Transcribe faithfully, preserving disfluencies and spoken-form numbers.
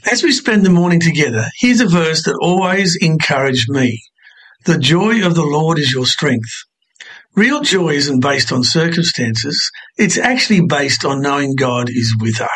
As we spend the morning together, here's a verse that always encouraged me. The joy of the Lord is your strength. Real joy isn't based on circumstances. It's actually based on knowing God is with us.